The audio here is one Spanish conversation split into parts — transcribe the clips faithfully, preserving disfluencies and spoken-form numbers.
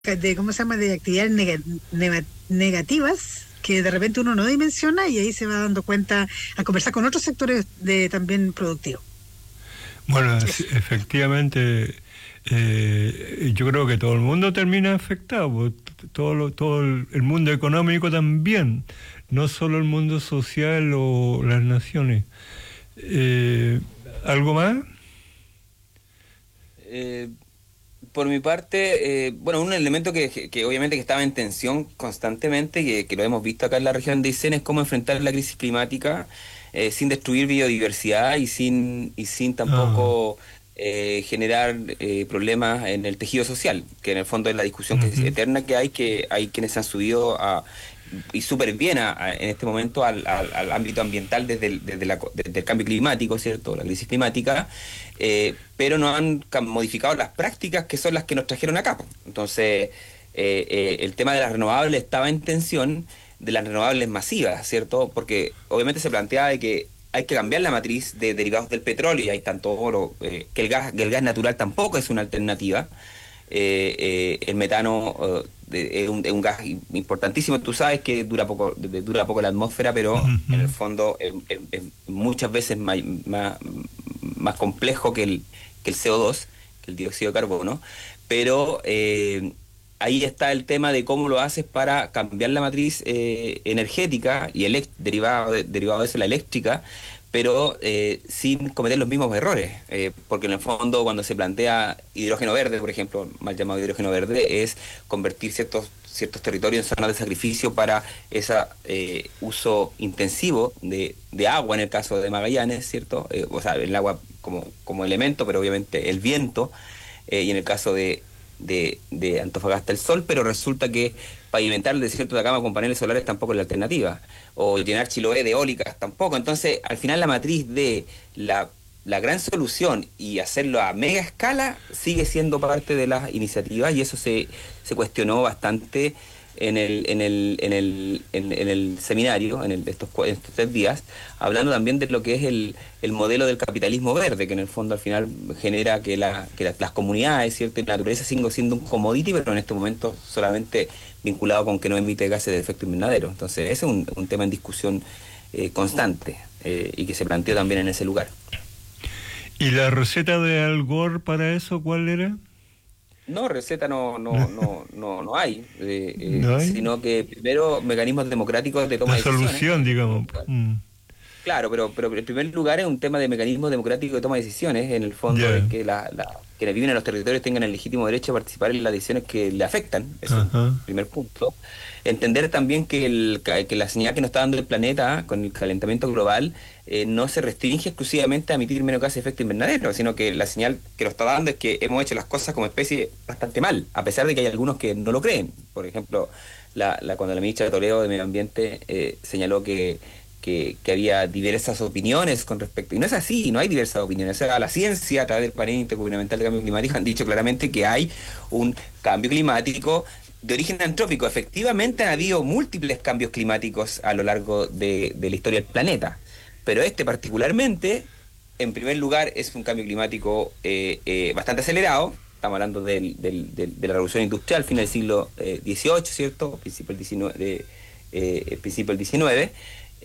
de, ¿cómo se llama?, de actividades nega- neva- negativas que de repente uno no dimensiona y ahí se va dando cuenta al conversar con otros sectores de también productivos. Bueno, es- Eso. efectivamente, eh, yo creo que todo el mundo termina afectado, pues, t- todo, lo- todo el, el mundo económico también, no solo el mundo social o las naciones. Eh, ¿Algo más? Eh, por mi parte, eh, bueno, un elemento que, que, que obviamente que estaba en tensión constantemente, que, que lo hemos visto acá en la región de Aysén, es cómo enfrentar la crisis climática eh, sin destruir biodiversidad y sin, y sin Ah, tampoco eh, generar eh, problemas en el tejido social, que en el fondo es la discusión que es ujú, eterna que hay, que hay quienes han subido a y súper bien a- a- en este momento al, al- al ámbito ambiental desde el, desde la co- desde el cambio climático, ¿cierto? La crisis climática, eh, pero no han cam- modificado las prácticas que son las que nos trajeron acá, po. Entonces, eh, eh, el tema de las renovables estaba en tensión, de las renovables masivas, ¿cierto? Porque obviamente se planteaba de que hay que cambiar la matriz de derivados del petróleo, y hay tanto oro, eh, que el gas, que el gas natural tampoco es una alternativa. Eh, eh, el metano eh, de- es, un, es un gas i- importantísimo. Tú sabes que dura poco, de- de- dura poco en la atmósfera, pero ujú. en el fondo es, es- es muchas veces ma- más, más complejo que el, que el C O dos, que el dióxido de carbono. Pero eh, ahí está el tema de cómo lo haces para cambiar la matriz eh, energética y elec- derivado de, derivado de eso, la eléctrica, pero eh, sin cometer los mismos errores, eh, porque en el fondo cuando se plantea hidrógeno verde, por ejemplo, mal llamado hidrógeno verde, es convertir ciertos, ciertos territorios en zonas de sacrificio para ese uso intensivo de, de agua, en el caso de Magallanes, ¿cierto? Eh, o sea, el agua como, como elemento, pero obviamente el viento, eh, y en el caso de, de, de Antofagasta el sol, pero resulta que pavimentar el desierto de Atacama con paneles solares tampoco es la alternativa, o llenar Chiloé de eólicas tampoco. Entonces, al final la matriz de la, la gran solución y hacerlo a mega escala sigue siendo parte de las iniciativas, y eso se, se cuestionó bastante en el, en el, en el, en, en el seminario, en el, estos, cua- estos tres días, hablando también de lo que es el, el modelo del capitalismo verde, que en el fondo al final genera que, la, que la- las comunidades, ¿cierto? Y la naturaleza sigue siendo un commodity, pero en este momento solamente vinculado con que no emite gases de efecto invernadero. Entonces, ese es un, un tema en discusión eh, constante, eh, y que se planteó también en ese lugar. ¿Y la receta de Al Gore para eso cuál era? No, receta no, no, no, no, no hay, eh, ¿No eh, hay? sino que primero mecanismos democráticos de toma La de decisiones. solución, digamos. Mm, Claro, pero, pero en primer lugar es un tema de mecanismo democrático de toma de decisiones, en el fondo ya, de que la, la- quienes viven en los territorios tengan el legítimo derecho a participar en las decisiones que le afectan, eso es un ajá. primer punto. Entender también que, el, ca- que la señal que nos está dando el planeta con el calentamiento global eh, no se restringe exclusivamente a emitir menos gases de efecto invernadero, sino que la señal que nos está dando es que hemos hecho las cosas como especie bastante mal, a pesar de que hay algunos que no lo creen. Por ejemplo, la, la, cuando la ministra Toledo de Medio Ambiente eh, señaló que que, que había diversas opiniones con respecto. Y no es así, no hay diversas opiniones. O sea, la ciencia, a través del panel intergubernamental de cambio climático, han dicho claramente que hay un cambio climático de origen antrópico. Efectivamente, han habido múltiples cambios climáticos a lo largo de, de la historia del planeta. Pero este particularmente, en primer lugar, es un cambio climático eh, eh, bastante acelerado. Estamos hablando del, del, del, de la revolución industrial, fin del siglo eh, dieciocho, ¿cierto? Principio del diecinueve, de, eh, principio del diecinueve.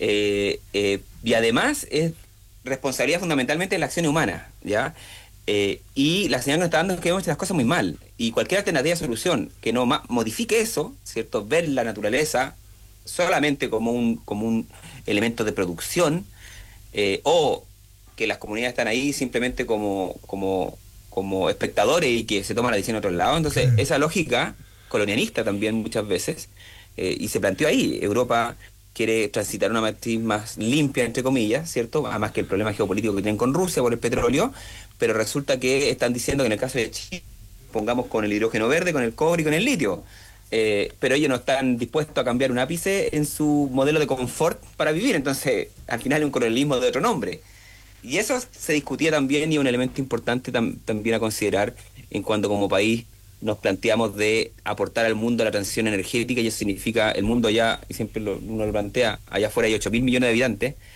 Eh, eh, y además es responsabilidad fundamentalmente de la acción humana, ¿ya? Eh, y la señal que nos está dando es que hemos hecho las cosas muy mal. Y cualquier alternativa de solución que no ma- modifique eso, ¿cierto? Ver la naturaleza solamente como un, como un elemento de producción, eh, o que las comunidades están ahí simplemente como, como, como espectadores y que se toman la decisión en otro lado. Entonces, Claro. esa lógica colonialista también muchas veces, eh, y se planteó ahí, Europa quiere transitar una matriz más limpia, entre comillas, ¿cierto? Además que el problema geopolítico que tienen con Rusia por el petróleo, pero resulta que están diciendo que en el caso de Chile, pongamos con el hidrógeno verde, con el cobre y con el litio. Eh, pero ellos no están dispuestos a cambiar un ápice en su modelo de confort para vivir, entonces al final es un colonialismo de otro nombre. Y eso se discutía también, y es un elemento importante tam- también a considerar en cuanto como país nos planteamos de aportar al mundo a la transición energética, y eso significa el mundo allá, y siempre lo, uno lo plantea, allá afuera hay ocho mil millones de habitantes,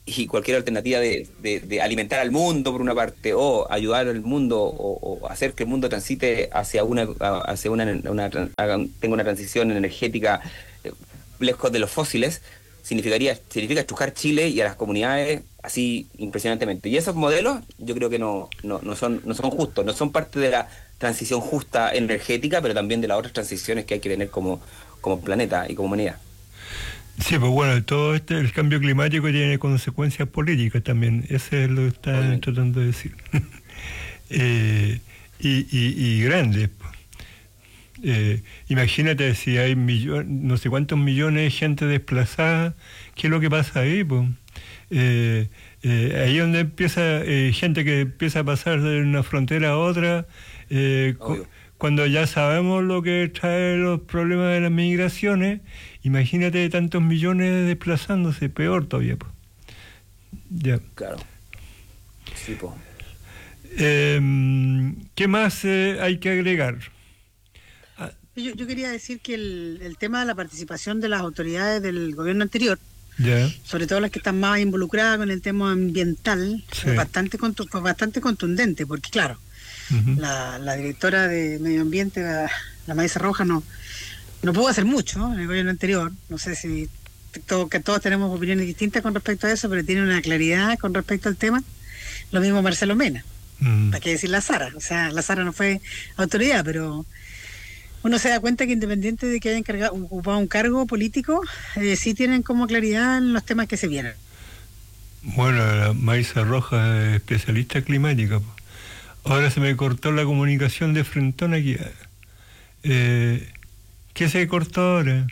y cualquier alternativa de, de, de alimentar al mundo por una parte, o ayudar al mundo, o, o hacer que el mundo transite hacia una, hacia una, una, una tenga una transición energética eh, lejos de los fósiles, significaría significa estrujar Chile y a las comunidades así impresionantemente. Y esos modelos yo creo que no, no, no son, no son justos, no son parte de la transición justa energética, pero también de las otras transiciones que hay que tener como, como planeta y como humanidad. Sí, pues bueno, todo este, el cambio climático tiene consecuencias políticas también, eso es lo que están Obviamente. tratando de decir. eh, y, y, y grandes. Eh, imagínate si hay millones, no sé cuántos millones de gente desplazada, ¿qué es lo que pasa ahí? Pues? Eh, eh, ahí es donde empieza eh, gente que empieza a pasar de una frontera a otra, eh, cu- cuando ya sabemos lo que trae los problemas de las migraciones. Imagínate tantos millones desplazándose, peor todavía. Pues. Ya. Claro. Sí, pues. Eh, ¿Qué más eh, hay que agregar? Yo, yo quería decir que el, el tema de la participación de las autoridades del gobierno anterior, Yeah. sobre todo las que están más involucradas con el tema ambiental, Sí. fue bastante contu- fue bastante contundente, porque claro, uh-huh. la, la directora de Medio Ambiente, la, la Maísa Rojas, no, no pudo hacer mucho, ¿no? En el gobierno anterior. No sé si todo, que todos tenemos opiniones distintas con respecto a eso, pero tiene una claridad con respecto al tema. Lo mismo Marcelo Mena. Mm. ¿Para qué decir la Sara? O sea, la Sara no fue autoridad, pero uno se da cuenta que independiente de que hayan cargado, ocupado un cargo político, eh, sí tienen como claridad en los temas que se vienen. Bueno, la Maísa Rojas es especialista climática. Ahora se me cortó la comunicación de frentón aquí. Eh, ¿Qué se cortó ahora?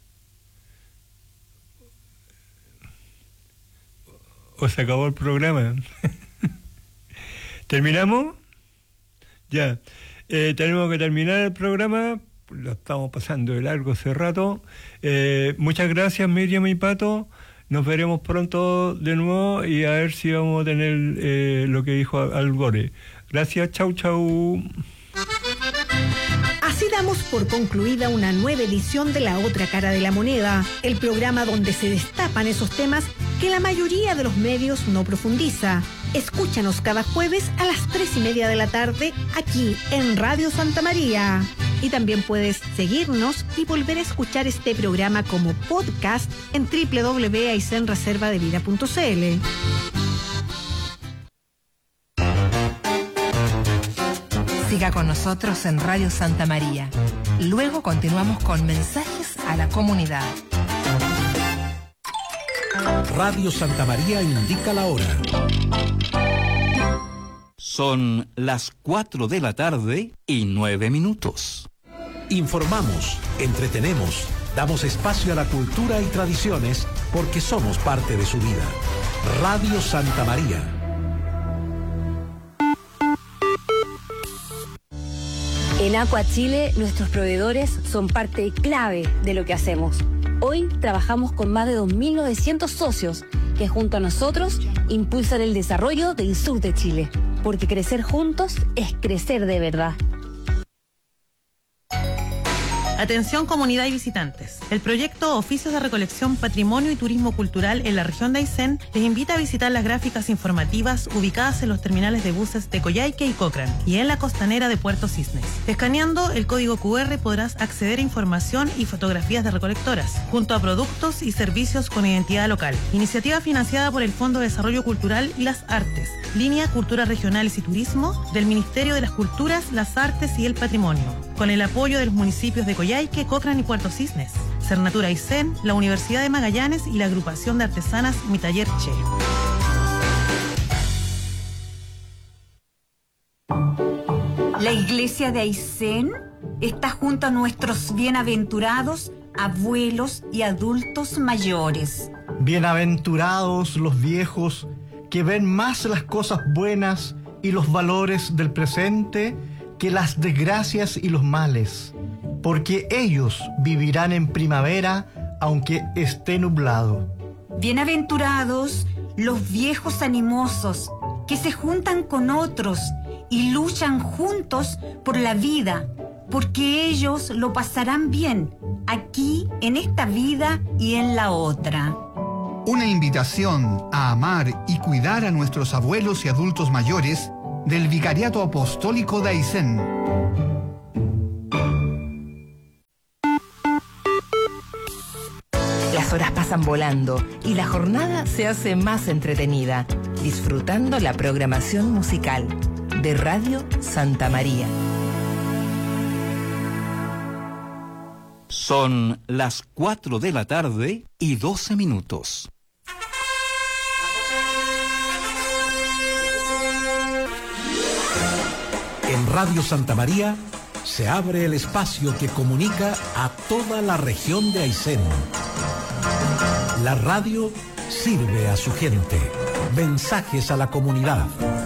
¿O se acabó el programa? ¿Terminamos? Ya. Eh, tenemos que terminar el programa. Lo estamos pasando de largo hace rato. Eh, muchas gracias, Miriam y Pato. Nos veremos pronto de nuevo y a ver si vamos a tener eh, lo que dijo Al Gore. Gracias, chau, chau. Así damos por concluida una nueva edición de La Otra Cara de la Moneda, el programa donde se destapan esos temas que la mayoría de los medios no profundiza. Escúchanos cada jueves a las tres y media de la tarde aquí en Radio Santa María. Y también puedes seguirnos y volver a escuchar este programa como podcast en doble u doble u doble u punto aysén reserva de vida punto c l. Siga con nosotros en Radio Santa María. Luego continuamos con mensajes a la comunidad. Radio Santa María indica la hora. Son las cuatro de la tarde y nueve minutos. Informamos, entretenemos, damos espacio a la cultura y tradiciones porque somos parte de su vida. Radio Santa María. En Aqua Chile, nuestros proveedores son parte clave de lo que hacemos. Hoy trabajamos con más de dos mil novecientos socios que junto a nosotros impulsan el desarrollo del sur de Chile. Porque crecer juntos es crecer de verdad. Atención comunidad y visitantes. El proyecto Oficios de Recolección, Patrimonio y Turismo Cultural en la región de Aysén les invita a visitar las gráficas informativas ubicadas en los terminales de buses de Coyhaique y Cochrane y en la costanera de Puerto Cisnes. Escaneando el código cu erre podrás acceder a información y fotografías de recolectoras, junto a productos y servicios con identidad local. Iniciativa financiada por el Fondo de Desarrollo Cultural y las Artes, Línea Culturas Regionales y Turismo del Ministerio de las Culturas, las Artes y el Patrimonio, con el apoyo de los municipios de Coyhaique, Cochrane y Puerto Cisnes, Cernatura Aysén, la Universidad de Magallanes y la Agrupación de Artesanas Mi Taller Che. La iglesia de Aysén está junto a nuestros bienaventurados abuelos y adultos mayores. Bienaventurados los viejos que ven más las cosas buenas y los valores del presente que las desgracias y los males, porque ellos vivirán en primavera aunque esté nublado. Bienaventurados los viejos animosos que se juntan con otros y luchan juntos por la vida, porque ellos lo pasarán bien aquí en esta vida y en la otra. Una invitación a amar y cuidar a nuestros abuelos y adultos mayores del Vicariato Apostólico de Aysén. Las horas pasan volando y la jornada se hace más entretenida, disfrutando la programación musical de Radio Santa María. Son las cuatro de la tarde y doce minutos. En Radio Santa María se abre el espacio que comunica a toda la región de Aysén. La radio sirve a su gente. Mensajes a la comunidad.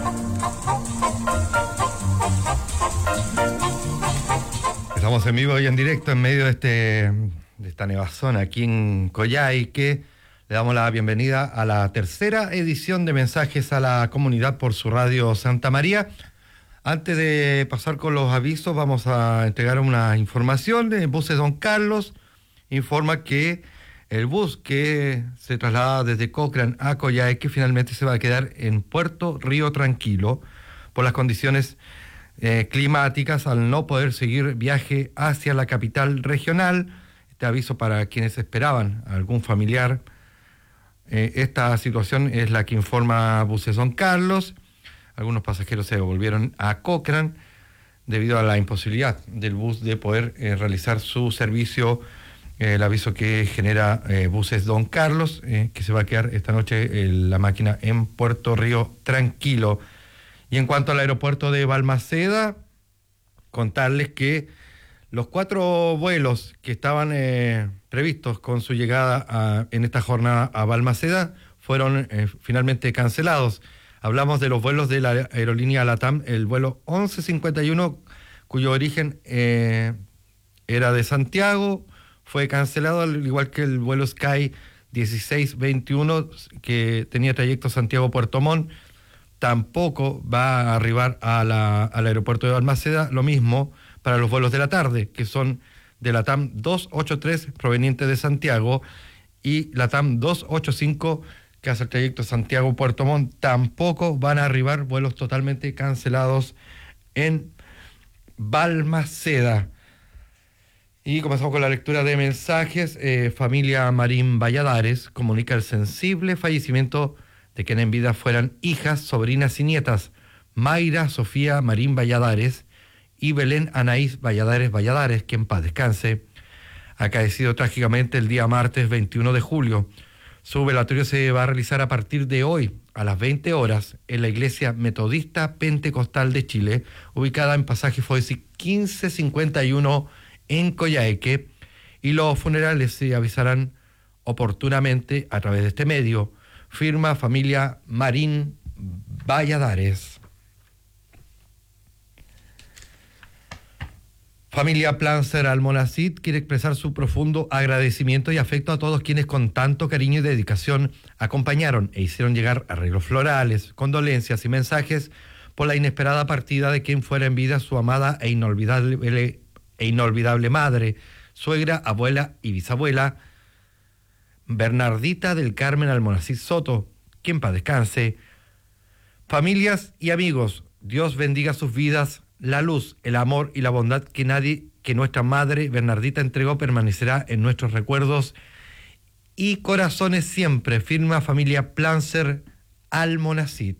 Estamos en vivo y en directo en medio de, este, de esta nevazón aquí en Coyhaique. Le damos la bienvenida a la tercera edición de Mensajes a la Comunidad por su radio Santa María. Antes de pasar con los avisos, vamos a entregar una información de Buses Don Carlos. Informa que el bus que se traslada desde Cochrane a Coyhaique finalmente se va a quedar en Puerto Río Tranquilo por las condiciones eh, climáticas al no poder seguir viaje hacia la capital regional. Este aviso para quienes esperaban a algún familiar. Eh, esta situación es la que informa Buses Don Carlos. Algunos pasajeros se volvieron a Cochrane debido a la imposibilidad del bus de poder eh, realizar su servicio. Eh, el aviso que genera eh, Buses Don Carlos, eh, que se va a quedar esta noche eh, la máquina en Puerto Río Tranquilo. Y en cuanto al aeropuerto de Balmaceda, contarles que los cuatro vuelos que estaban eh, previstos con su llegada a, en esta jornada a Balmaceda fueron eh, finalmente cancelados. Hablamos de los vuelos de la aerolínea LATAM, el vuelo once cincuenta y uno, cuyo origen eh, era de Santiago, fue cancelado, al igual que el vuelo Sky dieciséis veintiuno, que tenía trayecto Santiago-Puerto Montt, tampoco va a arribar a la, al aeropuerto de Balmaceda. Lo mismo para los vuelos de la tarde, que son de LATAM doscientos ochenta y tres, proveniente de Santiago, y LATAM doscientos ochenta y cinco, que hace el trayecto Santiago-Puerto Montt. Tampoco van a arribar, vuelos totalmente cancelados en Balmaceda. Y comenzamos con la lectura de mensajes. Eh, familia Marín Valladares comunica el sensible fallecimiento de quien en vida fueran hijas, sobrinas y nietas: Mayra Sofía Marín Valladares y Belén Anaís Valladares Valladares, que en paz descanse, acaecido trágicamente el día martes veintiuno de julio. Su velatorio se va a realizar a partir de hoy, a las veinte horas, en la Iglesia Metodista Pentecostal de Chile, ubicada en Pasaje Foesi quince cincuenta y uno en Coyhaique, y los funerales se avisarán oportunamente a través de este medio. Firma familia Marín Valladares. Familia Plancer Almonacid quiere expresar su profundo agradecimiento y afecto a todos quienes con tanto cariño y dedicación acompañaron e hicieron llegar arreglos florales, condolencias y mensajes por la inesperada partida de quien fuera en vida su amada e inolvidable, e inolvidable madre, suegra, abuela y bisabuela, Bernardita del Carmen Almonacid Soto, quien paz descanse. Familias y amigos, Dios bendiga sus vidas. La luz, el amor y la bondad que nadie, que nuestra madre Bernardita entregó permanecerá en nuestros recuerdos y corazones siempre. Firma familia Plancer Almonacid.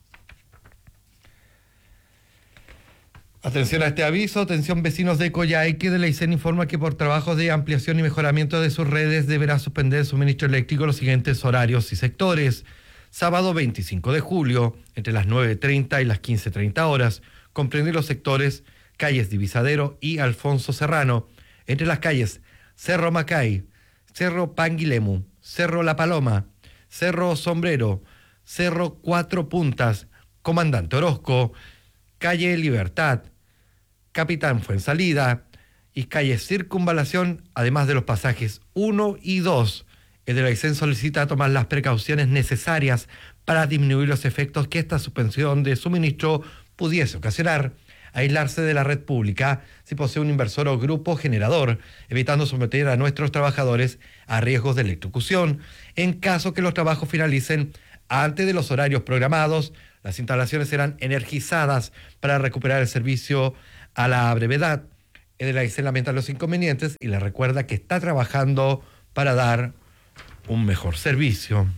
Atención a este aviso, atención vecinos de Coyhaique. De la Aysén informa que por trabajos de ampliación y mejoramiento de sus redes deberá suspender el suministro eléctrico los siguientes horarios y sectores. Sábado veinticinco de julio, entre las nueve treinta y las quince treinta horas, comprende los sectores calles Divisadero y Alfonso Serrano, entre las calles Cerro Macay, Cerro Panguilemu, Cerro La Paloma, Cerro Sombrero, Cerro Cuatro Puntas, Comandante Orozco, calle Libertad, Capitán Fuensalida y calle Circunvalación, además de los pasajes uno y dos. El de la Aysén solicita tomar las precauciones necesarias para disminuir los efectos que esta suspensión de suministro pudiese ocasionar. aislarse de la red pública si posee un inversor o grupo generador, evitando someter a nuestros trabajadores a riesgos de electrocución. En caso que los trabajos finalicen antes de los horarios programados, las instalaciones serán energizadas para recuperar el servicio a la brevedad. El Aicén lamenta los inconvenientes y le recuerda que está trabajando para dar un mejor servicio.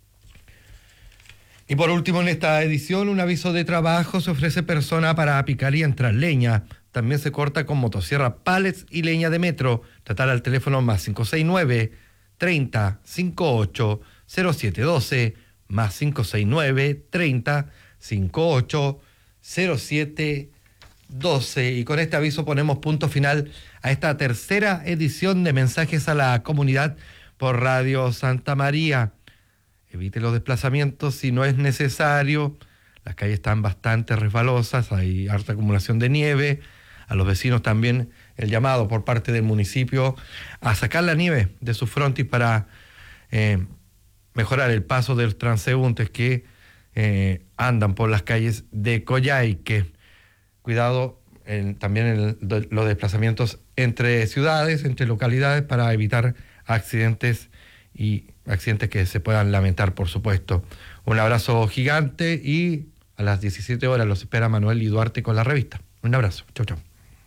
Y por último, en esta edición, un aviso de trabajo: se ofrece persona para picar y entrar leña. También se corta con motosierra pallets y leña de metro. Tratar al teléfono más cinco seis nueve, treinta, cincuenta y ocho, cero siete doce, más cinco seis nueve, treinta, cincuenta y ocho, cero siete doce. Y con este aviso ponemos punto final a esta tercera edición de Mensajes a la Comunidad por Radio Santa María. Evite los desplazamientos si no es necesario. Las calles están bastante resbalosas, hay harta acumulación de nieve. A los vecinos también el llamado por parte del municipio a sacar la nieve de sus frontis para eh, mejorar el paso de los transeúntes que eh, andan por las calles de Coyhaique. Cuidado en, también en el, los desplazamientos entre ciudades, entre localidades, para evitar accidentes y accidentes que se puedan lamentar, por supuesto. Un abrazo gigante y a las diecisiete horas los espera Manuel y Duarte con la revista. Un abrazo. Chau, chau.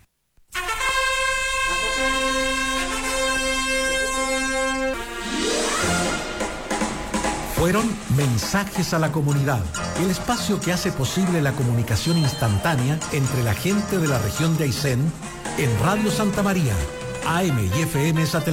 Fueron Mensajes a la Comunidad, el espacio que hace posible la comunicación instantánea entre la gente de la región de Aysén en Radio Santa María, A M y F M Satelital.